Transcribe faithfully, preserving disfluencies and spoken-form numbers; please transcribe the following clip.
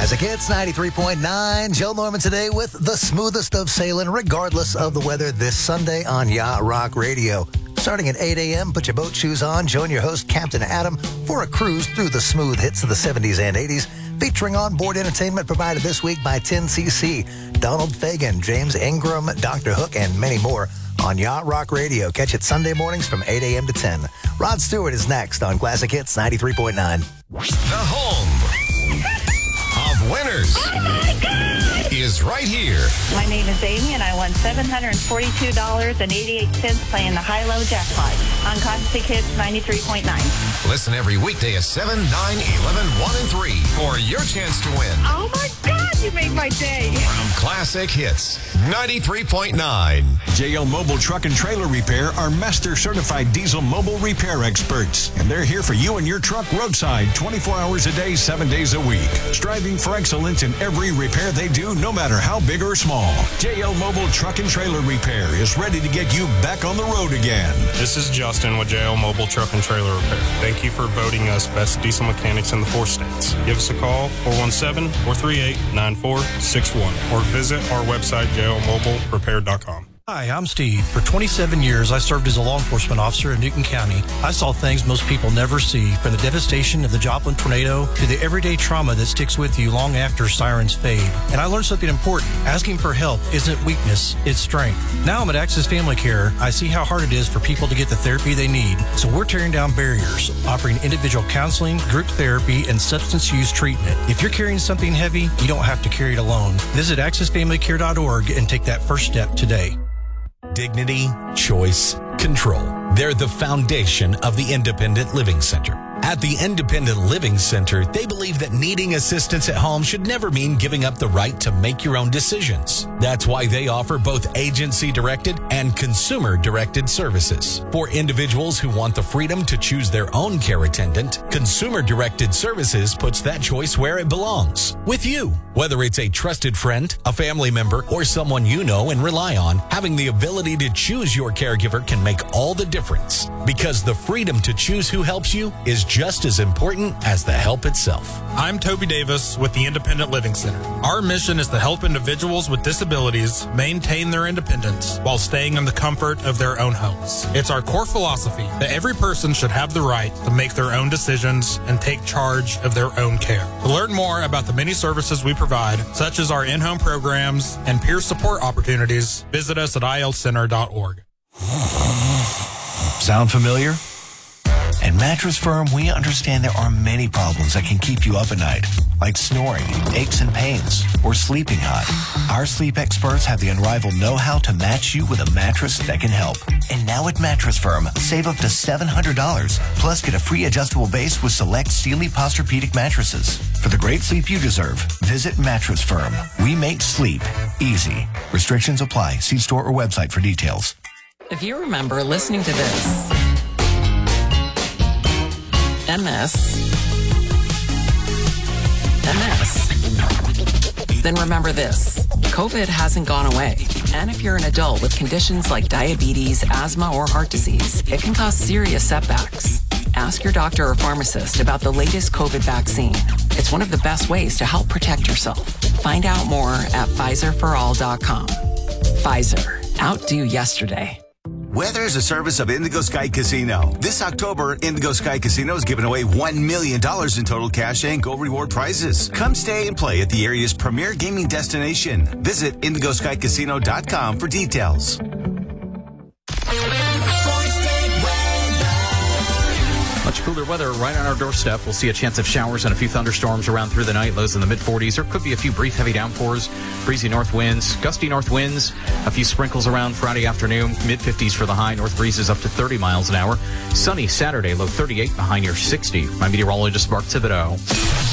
Classic Hits ninety-three point nine. Joe Norman today with the smoothest of sailing, regardless of the weather, this Sunday on Yacht Rock Radio. Starting at eight a.m., put your boat shoes on. Join your host, Captain Adam, for a cruise through the smooth hits of the seventies and eighties, featuring onboard entertainment provided this week by ten C C, Donald Fagen, James Ingram, Doctor Hook, and many more on Yacht Rock Radio. Catch it Sunday mornings from eight a.m. to ten. Rod Stewart is next on Classic Hits ninety-three point nine. The home of winners oh my God! is right here. My name is Amy, and I won seven hundred forty-two dollars and eighty-eight cents playing the high-low jackpot on Classic Hits ninety-three point nine. Listen every weekday at seven, nine, eleven, one, and three for your chance to win. Oh my God, you made my day. From Classic Hits ninety-three point nine. J L Mobile Truck and Trailer Repair are master certified diesel mobile repair experts, and they're here for you and your truck roadside twenty-four hours a day, seven days a week, striving for excellence in every repair they do, no matter how big or small. J L Mobile Truck and Trailer Repair is ready to get you back on the road again. This is Justin with J L Mobile Truck and Trailer Repair. Thank you for voting us best diesel mechanics in the four states. Give us a call, four one seven, four three eight, nine four six one, or visit our website, j l mobile repair dot com. Hi, I'm Steve. For twenty-seven years, I served as a law enforcement officer in Newton County. I saw things most people never see, from the devastation of the Joplin tornado to the everyday trauma that sticks with you long after sirens fade. And I learned something important. Asking for help isn't weakness, it's strength. Now I'm at Access Family Care. I see how hard it is for people to get the therapy they need. So we're tearing down barriers, offering individual counseling, group therapy, and substance use treatment. If you're carrying something heavy, you don't have to carry it alone. Visit access family care dot org and take that first step today. Dignity, choice, control. They're the foundation of the Independent Living Center. At the Independent Living Center, they believe that needing assistance at home should never mean giving up the right to make your own decisions. That's why they offer both agency-directed and consumer-directed services. For individuals who want the freedom to choose their own care attendant, consumer-directed services puts that choice where it belongs, with you. Whether it's a trusted friend, a family member, or someone you know and rely on, having the ability to choose your caregiver can make all the difference. Because the freedom to choose who helps you is just as important as the help itself. I'm Toby Davis with the Independent Living Center. Our mission is to help individuals with disabilities maintain their independence while staying in the comfort of their own homes. It's our core philosophy that every person should have the right to make their own decisions and take charge of their own care. To learn more about the many services we provide, such as our in-home programs and peer support opportunities, visit us at i l center dot org. Sound familiar? At Mattress Firm, we understand there are many problems that can keep you up at night, like snoring, aches and pains, or sleeping hot. Our sleep experts have the unrivaled know-how to match you with a mattress that can help. And now at Mattress Firm, save up to seven hundred dollars, plus get a free adjustable base with select Sealy Posturepedic mattresses. For the great sleep you deserve, visit Mattress Firm. We make sleep easy. Restrictions apply. See store or website for details. If you remember listening to this, M S, M S, then remember this. COVID hasn't gone away. And if you're an adult with conditions like diabetes, asthma, or heart disease, it can cause serious setbacks. Ask your doctor or pharmacist about the latest COVID vaccine. It's one of the best ways to help protect yourself. Find out more at Pfizer for all dot com. Pfizer. Outdo yesterday. Weather is a service of Indigo Sky Casino. This October, Indigo Sky Casino is giving away one million dollars in total cash and gold reward prizes. Come stay and play at the area's premier gaming destination. Visit indigo sky casino dot com for details. Much cooler weather right on our doorstep. We'll see a chance of showers and a few thunderstorms around through the night. Lows in the mid forties. There could be a few brief heavy downpours. Breezy north winds, gusty north winds. A few sprinkles around Friday afternoon. mid fifties for the high. North breezes up to thirty miles an hour. Sunny Saturday, low thirty-eight, the high near sixty. My meteorologist Mark Thibodeau.